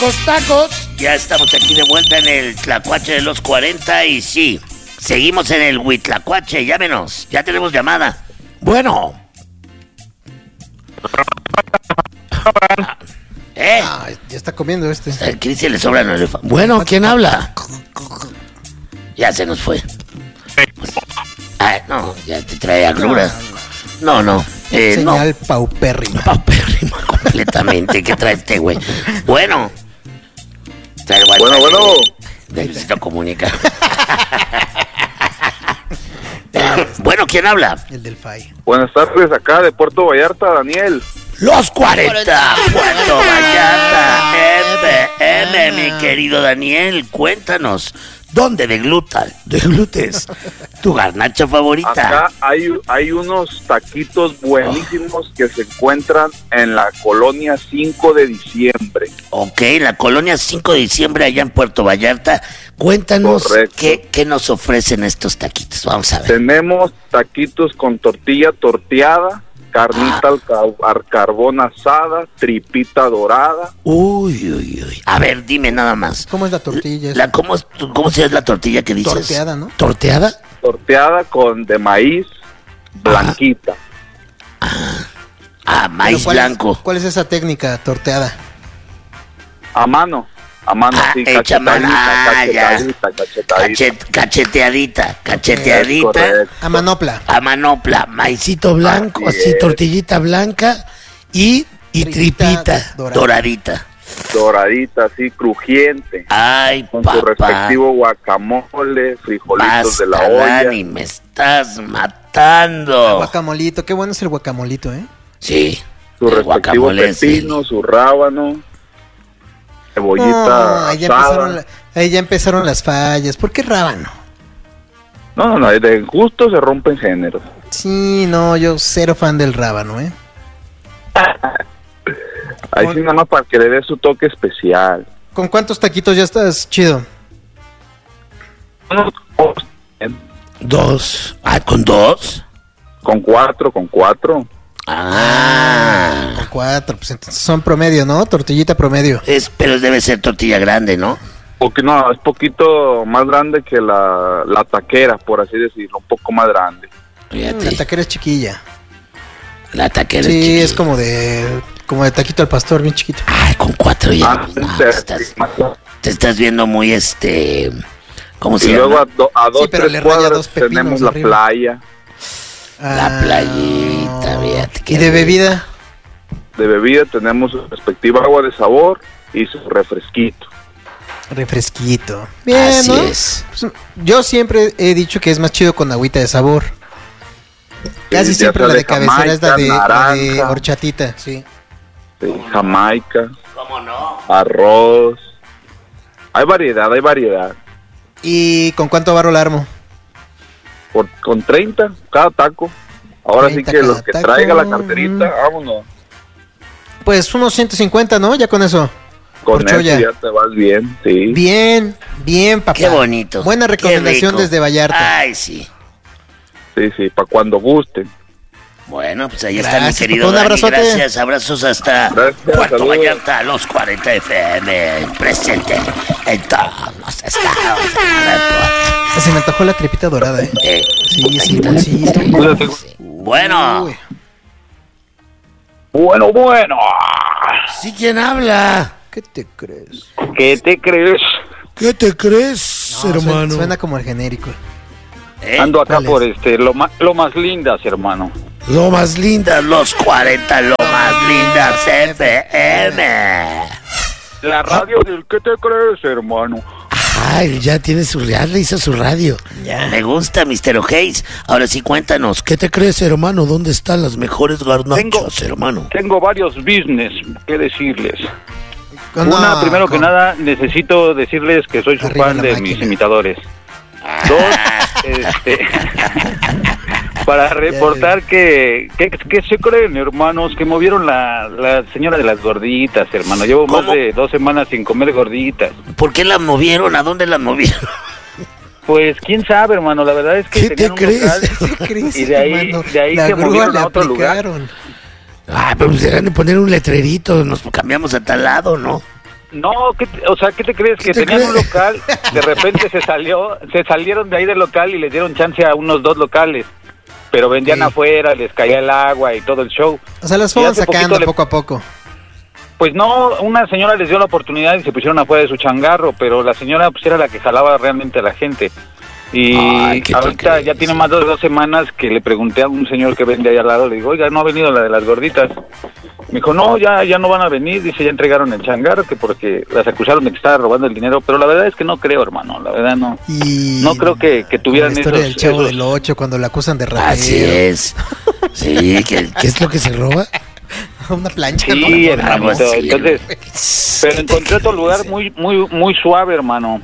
Tacos. Ya estamos aquí de vuelta en el Tlacuache de los 40 y sí, seguimos en el Huitlacuache, llámenos, ya tenemos llamada. Bueno. Ya está comiendo este. A Cristian le sobran el elefante. Bueno, ¿quién habla? Ya se nos fue. No, ya te trae agrura. No. Señal paupérrima. Paupérrima completamente. ¿Qué trae este güey? Bueno. Bueno. Necesito comunicar. Bueno, ¿quién habla? El del FAI. Buenas tardes, acá de Puerto Vallarta, Daniel. Los 40, Puerto Vallarta, FM, mi querido Daniel, cuéntanos, ¿dónde deglutes tu garnacha favorita? Acá hay unos taquitos buenísimos que se encuentran en la colonia 5 de diciembre. Ok, la colonia 5 de diciembre allá en Puerto Vallarta. Cuéntanos qué nos ofrecen estos taquitos, vamos a ver. Tenemos taquitos con tortilla torteada, carnita al carbón asada, tripita dorada. Uy. A ver, dime nada más. ¿Cómo es la tortilla? ¿Cómo se es la tortilla que dices? Torteada, ¿no? ¿Torteada? Torteada de maíz blanquita. Maíz blanco. ¿Cuál es esa técnica, torteada? A mano, sí, hecha cachetadita. Cacheteadita. A manopla. Maicito blanco, así tortillita blanca y tripita doradita. Doradita, así, crujiente. Ay, con papá. su respectivo guacamole, frijolitos de la olla. Dani, me estás matando. Guacamolito, qué bueno es el guacamolito, ¿eh? Sí. Su respectivo pepino, su rábano, cebollita asada. Ahí ya empezaron las fallas. ¿Por qué rábano? No, de gusto se rompen géneros. Sí, no, yo cero fan del rábano, ¿eh? Ahí sí nada más para que le dé su toque especial. ¿Con cuántos taquitos ya estás chido? Dos. ¿Con dos? Con cuatro. Con cuatro, pues entonces son promedio, ¿no? Tortillita promedio. Pero debe ser tortilla grande, ¿no? Porque no, es poquito más grande que la taquera, por así decirlo, un poco más grande. La taquera es chiquilla. La taquera sí, es chiquilla. es como de taquito al pastor, bien chiquito. Ay, con cuatro ya. Te estás viendo muy ¿cómo se llama? Y luego a dos, pero tres cuadras tenemos la playa. La playita, fíjate. ¿Y de bebida? De bebida tenemos su respectiva agua de sabor y su refresquito. Bien, así ¿no? es. Pues, yo siempre he dicho que es más chido con agüita de sabor. Casi siempre la de cabecera es la de horchatita, sí. Jamaica. ¿Cómo no? Arroz. Hay variedad. ¿Y con cuánto barro la armo? Con 30 cada taco. Ahora 30 sí que los cada que taco. traiga la carterita, vámonos. Pues unos 150, ¿no? Ya con eso. Con eso ya te vas bien, sí. Bien, papá. Qué bonito. Buena recomendación desde Vallarta. Ay, sí. Sí, para cuando gusten. Bueno, pues ahí está mi querido papá, un Dani. abrazote. Gracias, abrazos hasta Puerto saludos. Vallarta, los 40 FM, presente en todos los estados. Se me antojó la tripita dorada, ¿eh? Sí, limoncito. Bueno. Uy. Bueno. ¿Sí quién habla? ¿Qué te crees? ¿Qué te crees? ¿Qué te crees, No, hermano? Suena como el genérico. Ando acá ¿cuál es? por lo más lindas, hermano. Lo más lindas, los 40, lo más lindas FM. La radio del ¿qué te crees, hermano? Ay, ya tiene ya le hizo su radio. Ya. Me gusta, Mr. O'Hays. Ahora sí, cuéntanos, ¿qué te crees, hermano? ¿Dónde están las mejores garnachas, hermano? Tengo varios business que decirles. No, primero que nada, necesito decirles que soy su Arriba fan la de máquina. mis imitadores. Dos, para reportar que se creen, hermanos, que movieron la señora de las gorditas, hermano. Llevo ¿Cómo? más de 2 semanas sin comer gorditas. ¿Por qué la movieron? ¿A dónde la movieron? Pues quién sabe, hermano, la verdad es que ¿Qué te tenían un crees? local ¿Qué crees, y de ahí hermano? se grúa movieron le a otro lugar. aplicaron. Ah, pero se han de poner un letrerito, nos cambiamos a tal lado, ¿no? No, ¿qué te crees? Que tenían un local, de repente se salieron de ahí del local y les dieron chance a unos 2 locales, pero vendían afuera, les caía el agua y todo el show. O sea, las fueron sacando poco a poco. Pues no, una señora les dio la oportunidad y se pusieron afuera de su changarro, pero la señora pues era la que jalaba realmente a la gente. Y ahorita ya tiene más de 2 semanas que le pregunté a un señor que vende ahí al lado, le digo, oiga, ¿no ha venido la de las gorditas? Me dijo, no, ya no van a venir, dice, ya entregaron el changarro, que porque las acusaron de que estaba robando el dinero, pero la verdad es que no creo, hermano, la verdad no. No creo que tuvieran la historia del Chavo del 8 cuando la acusan de ratero. Así es. Sí, ¿qué es lo que se roba? Una plancha. Sí, ¿no? Hermano, entonces, pero encontré otro lugar muy suave, hermano.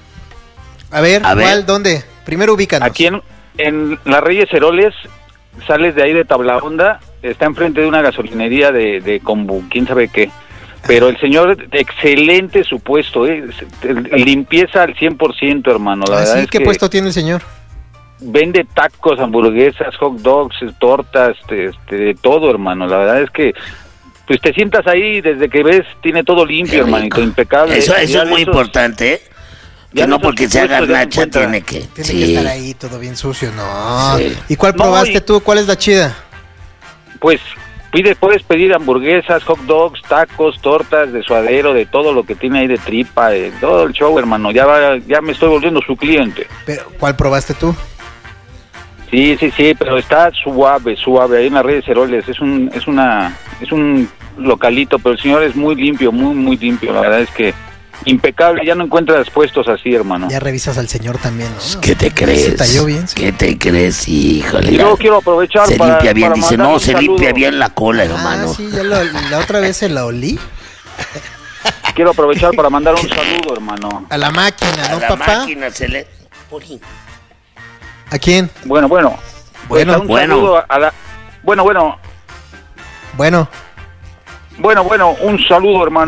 A ver, ¿cuál? ¿Dónde? Primero ubícanos. Aquí en Las Reyes Heroles, sales de ahí de Tablaonda, está enfrente de una gasolinería de Combu, quién sabe qué. Pero el señor, excelente su puesto, limpieza al 100%, hermano. La verdad es ¿qué puesto tiene el señor? Vende tacos, hamburguesas, hot dogs, tortas, de todo, hermano. La verdad es que pues te sientas ahí, desde que ves, tiene todo limpio, hermanito, impecable. Eso es muy importante, ¿eh? Que no porque sea garnacha tiene que estar ahí todo bien sucio, no. Sí. ¿Y cuál probaste tú? ¿Cuál es la chida? Pues puedes pedir hamburguesas, hot dogs, tacos, tortas de suadero, de todo lo que tiene ahí de tripa, de todo el show, hermano. Ya me estoy volviendo su cliente. ¿Pero cuál probaste tú? Sí, pero está suave, ahí en Las Reyes Heroles, es un localito, pero el señor es muy limpio, muy limpio, la verdad es que impecable, ya no encuentras puestos así, hermano. Ya revisas al señor también, ¿no? ¿Qué te crees? Se talló bien, sí. ¿Qué te crees? Híjole. Y yo quiero aprovechar se limpia bien, dice, no, se limpia bien la cola, hermano. Sí, ya la otra vez se la olí. Quiero aprovechar para mandar un saludo, hermano. A la máquina, ¿no, papá? A la máquina se le... ¿A quién? Bueno. Saludo a la... Bueno, un saludo, hermano.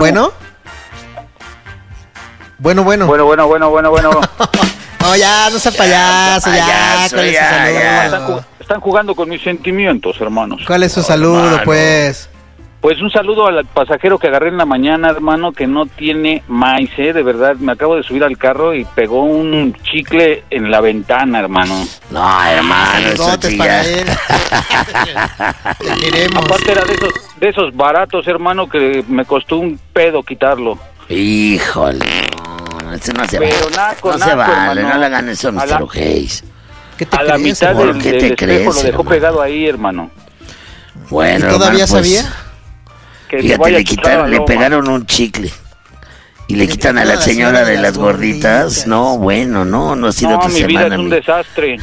Bueno. No, ya, no sea payaso, ya. ¿Cuál es su saludo? Están jugando con mis sentimientos, hermanos. ¿Cuál es su saludo, hermano? Pues un saludo al pasajero que agarré en la mañana, hermano, que no tiene maíz, de verdad. Me acabo de subir al carro y pegó un chicle en la ventana, hermano. No, hermano, eso para él. Te queremos. Aparte era de esos baratos, hermano, que me costó un pedo quitarlo. Híjole, no, eso no se vale. No se vale, no le hagan eso a Mr. O'Hays. A la mitad del espejo lo dejó pegado ahí, hermano. Bueno, ¿y todavía sabía? Fíjate, le pegaron un chicle. Y le quitan a la señora de las gorditas. No, bueno, no ha sido tu semana. Mi vida es un desastre.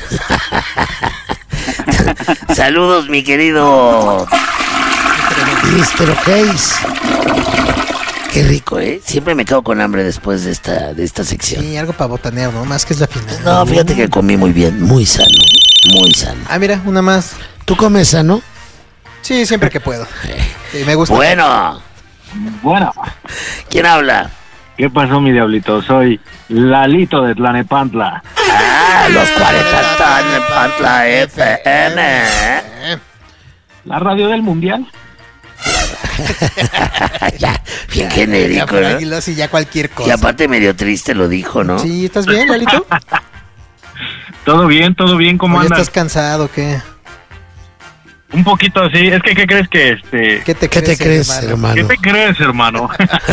Saludos, mi querido Mr. O'Hays. Qué rico, ¿eh? Siempre me quedo con hambre después de esta sección. Sí, algo para botanear, ¿no? Más que es la final. No, fíjate que comí muy bien, muy sano. Ah, mira, una más. ¿Tú comes sano? Sí, siempre que puedo. Me gusta. Bueno. ¿Quién habla? ¿Qué pasó, mi diablito? Soy Lalito de Tlanepantla. Los 40 Tlanepantla FM. La radio del mundial. Ya, bien genérico, ¿no? Sí, ya cualquier cosa. Y aparte medio triste lo dijo, ¿no? Sí, ¿estás bien, Lalito? Todo bien, ¿cómo andas? ¿Estás cansado o qué? Un poquito así, es que ¿qué crees que ¿Qué te crees, hermano? ¿Qué te crees, hermano?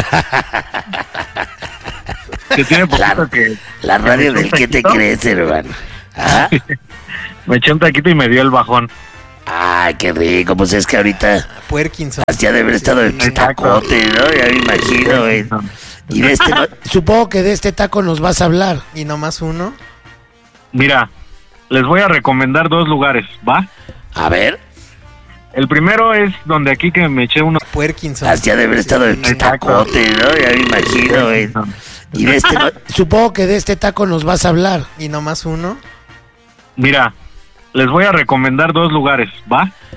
Que tiene poquito que... La radio del ¿qué te crees, hermano? ¿Ah? Me eché un taquito y me dio el bajón. Ay, qué rico, pues es que ahorita... Puerkinson. Ya debe haber estado en tacote, ¿no? Ya me imagino, güey. Y de supongo que de este taco nos vas a hablar. ¿Y nomás uno? Mira, les voy a recomendar 2 lugares, ¿va? A ver. El primero es donde aquí que me eché unos Puerkinson. Ya debe haber estado en tacote, ¿no? Ya me imagino, güey. Y de supongo que de este taco nos vas a hablar. ¿Y nomás uno? Mira, les voy a recomendar 2 lugares, ¿va?